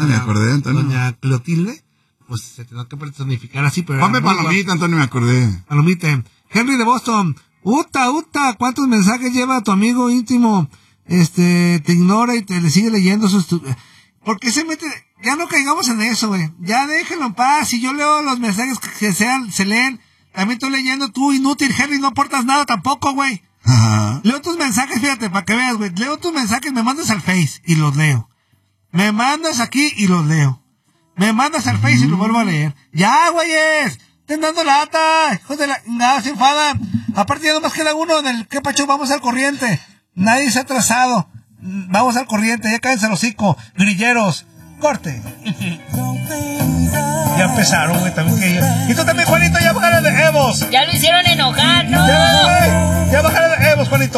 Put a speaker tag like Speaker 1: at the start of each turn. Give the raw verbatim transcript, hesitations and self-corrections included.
Speaker 1: Doña, me acordé, Antonio.
Speaker 2: Doña Clotilde, pues se tenía que personificar así, pero...
Speaker 1: Ponme palomita, Antonio, me acordé.
Speaker 2: Palomita. Henry de Boston. Uta, uta, ¿cuántos mensajes lleva tu amigo íntimo? Este, te ignora y te le sigue leyendo sus... ¿Por qué se mete...? Ya no caigamos en eso, güey. Ya déjenlo en paz. Si yo leo los mensajes que sean, se leen, también estoy leyendo. Tú, inútil, Henry, no aportas nada tampoco, güey.
Speaker 1: Ajá.
Speaker 2: Leo tus mensajes, fíjate, para que veas, güey. Leo tus mensajes, me mandas al Face y los leo. Me mandas aquí y los leo. Me mandas al Face y los vuelvo a leer. Ya, güeyes. Estén dando lata. Hijos de la... Nada, se enfadan. Aparte ya nomás queda uno del... ¿Qué pacho? Vamos al corriente. Nadie se ha atrasado. Vamos al corriente. Ya cállense el hocico. Grilleros. Corte. Ya empezaron, güey, también que yo. Y tú también, Juanito, ya bájale de Evos.
Speaker 3: Ya lo hicieron enojar, ¿no?
Speaker 2: Ya, ya bájale de Evos, Juanito.